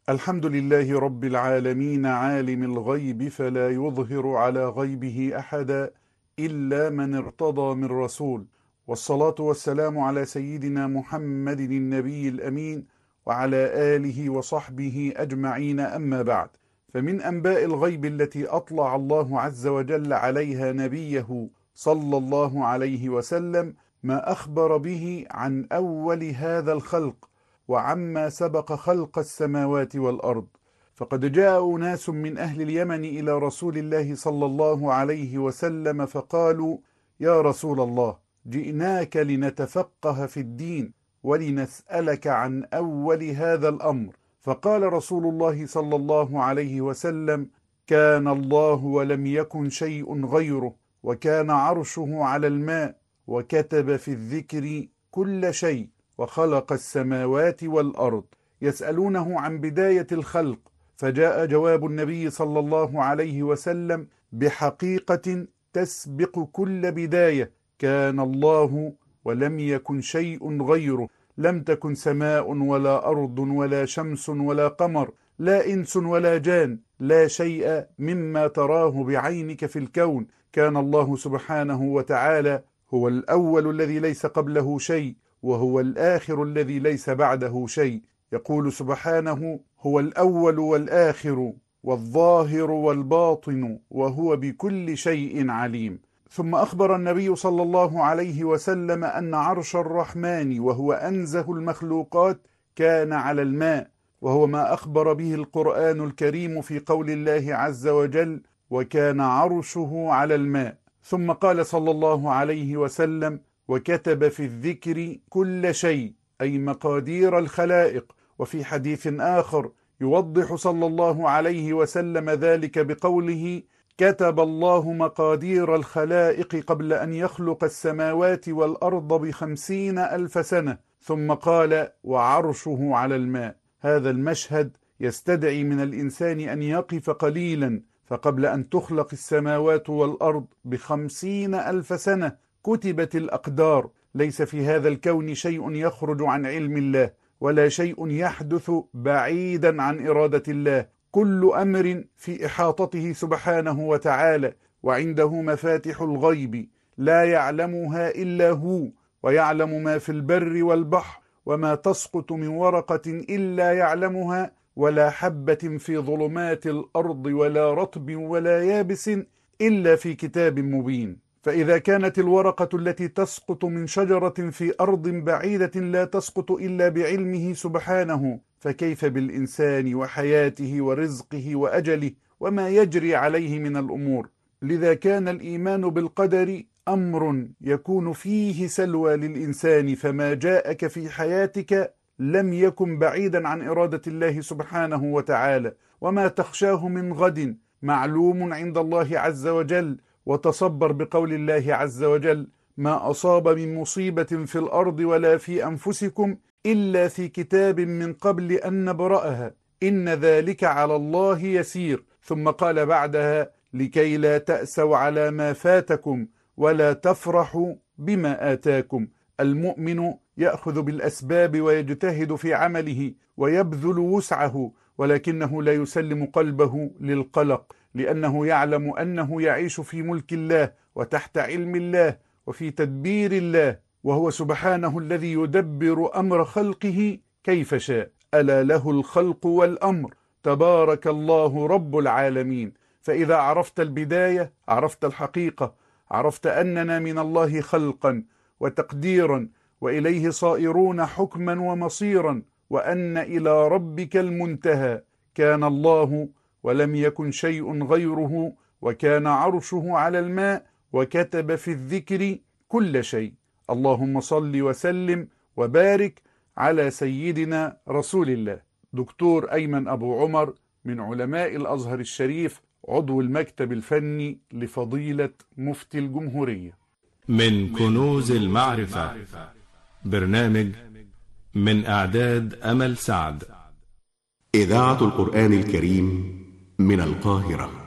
الحمد لله رب العالمين عالم الغيب فلا يظهر على غيبه أحدا إلا من ارتضى من رسول، والصلاة والسلام على سيدنا محمد النبي الأمين وعلى آله وصحبه أجمعين. أما بعد، فمن أنباء الغيب التي أطلع الله عز وجل عليها نبيه صلى الله عليه وسلم ما أخبر به عن أول هذا الخلق وعما سبق خلق السماوات والأرض. فقد جاء أناس من أهل اليمن إلى رسول الله صلى الله عليه وسلم فقالوا: يا رسول الله، جئناك لنتفقه في الدين ولنسألك عن أول هذا الأمر. فقال رسول الله صلى الله عليه وسلم: كان الله ولم يكن شيء غيره، وكان عرشه على الماء، وكتب في الذكر كل شيء، وخلق السماوات والأرض. يسألونه عن بداية الخلق، فجاء جواب النبي صلى الله عليه وسلم بحقيقة تسبق كل بداية: كان الله ولم يكن شيء غيره، لم تكن سماء ولا أرض ولا شمس ولا قمر، لا إنس ولا جان، لا شيء مما تراه بعينك في الكون. كان الله سبحانه وتعالى هو الأول الذي ليس قبله شيء، وهو الآخر الذي ليس بعده شيء. يقول سبحانه: هو الأول والآخر والظاهر والباطن وهو بكل شيء عليم. ثم أخبر النبي صلى الله عليه وسلم أن عرش الرحمن وهو أنزه المخلوقات كان على الماء، وهو ما أخبر به القرآن الكريم في قول الله عز وجل: وكان عرشه على الماء. ثم قال صلى الله عليه وسلم: وكتب في الذكر كل شيء، أي مقادير الخلائق. وفي حديث آخر يوضح صلى الله عليه وسلم ذلك بقوله: كتب الله مقادير الخلائق قبل أن يخلق السماوات والأرض ب50,000 سنة. ثم قال: وعرشه على الماء. هذا المشهد يستدعي من الإنسان أن يقف قليلا، فقبل أن تخلق السماوات والأرض ب50,000 سنة كتبت الأقدار. ليس في هذا الكون شيء يخرج عن علم الله، ولا شيء يحدث بعيدا عن إرادة الله. كل أمر في إحاطته سبحانه وتعالى، وعنده مفاتح الغيب لا يعلمها إلا هو، ويعلم ما في البر والبحر، وما تسقط من ورقة إلا يعلمها، ولا حبة في ظلمات الأرض ولا رطب ولا يابس إلا في كتاب مبين. فإذا كانت الورقة التي تسقط من شجرة في أرض بعيدة لا تسقط إلا بعلمه سبحانه، فكيف بالإنسان وحياته ورزقه وأجله وما يجري عليه من الأمور؟ لذا كان الإيمان بالقدر أمر يكون فيه سلوى للإنسان، فما جاءك في حياتك لم يكن بعيدا عن إرادة الله سبحانه وتعالى. وما تخشاه من غد معلوم عند الله عز وجل. وتصبر بقول الله عز وجل: ما أصاب من مصيبة في الأرض ولا في أنفسكم إلا في كتاب من قبل أن نبرأها إن ذلك على الله يسير. ثم قال بعدها: لكي لا تأسوا على ما فاتكم ولا تفرحوا بما آتاكم. المؤمن يأخذ بالأسباب ويجتهد في عمله ويبذل وسعه، ولكنه لا يسلم قلبه للقلق، لأنه يعلم أنه يعيش في ملك الله وتحت علم الله وفي تدبير الله، وهو سبحانه الذي يدبر أمر خلقه كيف شاء. ألا له الخلق والأمر، تبارك الله رب العالمين. فإذا عرفت البداية عرفت الحقيقة، عرفت أننا من الله خلقا وتقديرا، وإليه صائرون حكما ومصيرا، وأن إلى ربك المنتهى. كان الله ولم يكن شيء غيره، وكان عرشه على الماء، وكتب في الذكر كل شيء. اللهم صل وسلم وبارك على سيدنا رسول الله. دكتور أيمن أبو عمر من علماء الأزهر الشريف، عضو المكتب الفني لفضيلة مفتي الجمهورية. من كنوز المعرفة، برنامج من إعداد أمل سعد. إذاعة القرآن الكريم من القاهرة.